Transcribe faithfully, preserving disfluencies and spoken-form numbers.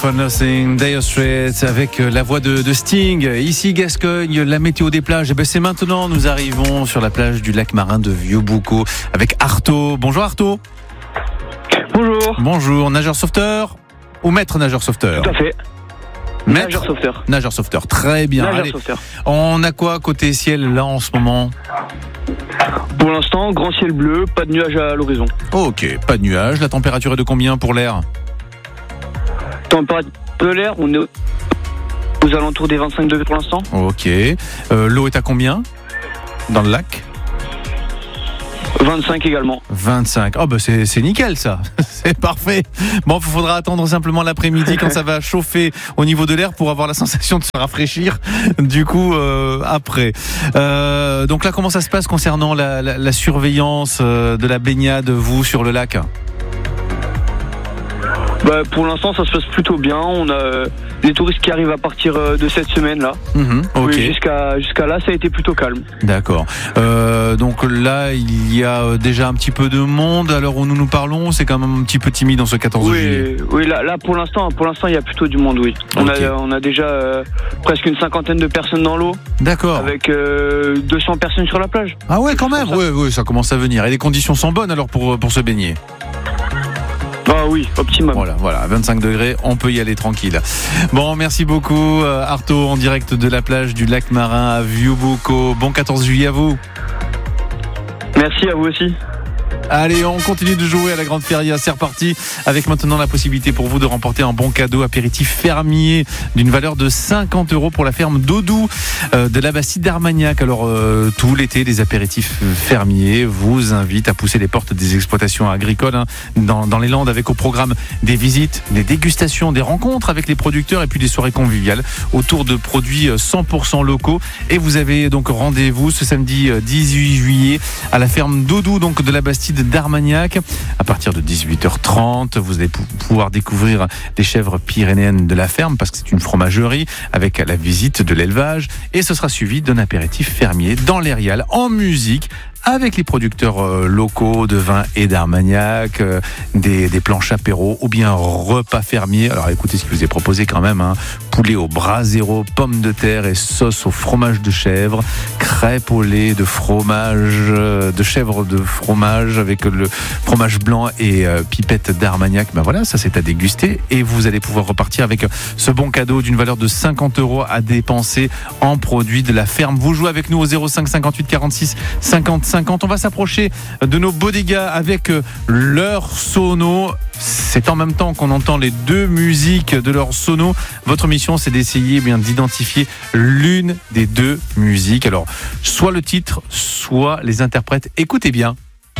For Nothing, Dire Straits avec la voix de, de Sting. Ici Gascogne, la météo des plages. Et ben c'est maintenant, nous arrivons sur la plage du lac marin de Vieux-Boucau avec Artaud. Bonjour Artaud. Bonjour. Bonjour, nageur sauveteur ou maître nageur sauveteur? Tout à fait. Maître Nageur sauveteur. Nageur sauveteur, très bien. Nageur Allez, sauveteur. on a quoi côté ciel là en ce moment? Pour l'instant, grand ciel bleu, pas de nuages à l'horizon. Ok, pas de nuages. La température est de combien pour l'air? Température de l'air, on est aux alentours des vingt-cinq degrés pour l'instant. Ok. Euh, l'eau est à combien dans le lac? vingt-cinq également. vingt-cinq. Oh bah c'est, c'est nickel ça. C'est parfait. Bon, il faudra attendre simplement l'après-midi quand ça va chauffer au niveau de l'air pour avoir la sensation de se rafraîchir. Du coup, euh, après. Euh, donc là, comment ça se passe concernant la, la, la surveillance euh, de la baignade, vous, sur le lac? Bah, pour l'instant, ça se passe plutôt bien. On a euh, les touristes qui arrivent à partir euh, de cette semaine-là. Mmh, ok. Oui, jusqu'à, jusqu'à là, ça a été plutôt calme. D'accord. Euh, donc là, il y a déjà un petit peu de monde. À l'heure où nous nous parlons, c'est quand même un petit peu timide en ce quatorze juillet. Oui, oui là, là, pour l'instant, pour l'instant, il y a plutôt du monde, oui. On, Ok. a, on a déjà euh, presque une cinquantaine de personnes dans l'eau, D'accord. avec euh, deux cents personnes sur la plage. Ah ouais, quand même. ça. Oui, oui, ça commence à venir. Et les conditions sont bonnes alors pour, pour se baigner. Ah oui, optimum. Voilà, voilà, à vingt-cinq degrés, on peut y aller tranquille. Bon, merci beaucoup euh, Artaud, en direct de la plage du lac marin à Vieux-Boucau. Bon quatorze juillet à vous. Merci à vous aussi. Allez, on continue de jouer à la Grande Feria. C'est reparti avec maintenant la possibilité pour vous de remporter un bon cadeau apéritif fermier d'une valeur de cinquante euros pour la ferme Dodou euh, de la Bastide d'Armagnac. Alors, euh, tout l'été, les apéritifs fermiers vous invitent à pousser les portes des exploitations agricoles hein, dans, dans les Landes avec au programme des visites, des dégustations, des rencontres avec les producteurs et puis des soirées conviviales autour de produits cent pour cent locaux. Et vous avez donc rendez-vous ce samedi dix-huit juillet à la ferme Dodou donc de la Bastide d'Armagnac. À partir de dix-huit heures trente, vous allez pouvoir découvrir les chèvres pyrénéennes de la ferme parce que c'est une fromagerie avec la visite de l'élevage et ce sera suivi d'un apéritif fermier dans l'Érial en musique avec les producteurs euh, locaux de vin et d'Armagnac, euh, des, des planches apéro ou bien repas fermiers. Alors écoutez ce qui vous est proposé quand même, hein. Poulet au brasero, pommes de terre et sauce au fromage de chèvre, crêpes au lait de fromage, euh, de chèvre de fromage avec le fromage blanc et euh, pipette d'Armagnac. Ben voilà, ça c'est à déguster et vous allez pouvoir repartir avec ce bon cadeau d'une valeur de cinquante euros à dépenser en produits de la ferme. Vous jouez avec nous au zéro cinq cinquante-huit quarante-six cinquante cinquante. On va s'approcher de nos bodegas avec leur sono. C'est en même temps qu'on entend les deux musiques de leur sono. Votre mission, c'est d'essayer eh bien d'identifier l'une des deux musiques. Alors, soit le titre, soit les interprètes. Écoutez bien.